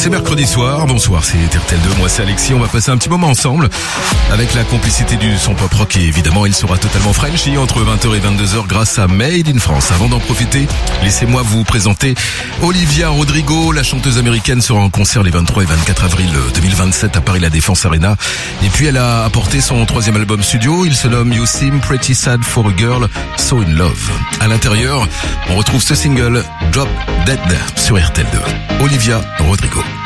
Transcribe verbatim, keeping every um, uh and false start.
C'est mercredi soir, bonsoir, c'est R T L deux, moi c'est Alexis, on va passer un petit moment ensemble avec la complicité du son pop rock et évidemment il sera totalement Frenchy entre vingt heures et vingt-deux heures grâce à Made in France. Avant d'en profiter, laissez-moi vous présenter Olivia Rodrigo, la chanteuse américaine sera en concert les vingt-trois et vingt-quatre avril deux mille vingt-sept à Paris La Défense Arena et puis elle a apporté son troisième album studio, il se nomme You Seem Pretty Sad for a Girl So in Love. À l'intérieur, on retrouve ce single Drop Dead sur R T L deux. Olivia Rodrigo.